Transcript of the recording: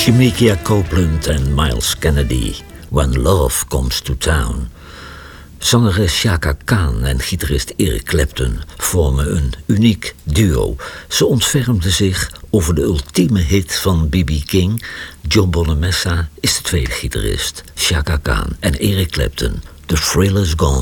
Shemekia Copeland en Miles Kennedy, When Love Comes to Town. Zangeres Chaka Khan en gitarist Eric Clapton vormen een uniek duo. Ze ontfermden zich over de ultieme hit van B.B. King. John Bonamessa is de tweede gitarist, Chaka Khan en Eric Clapton, The Thrill Is Gone.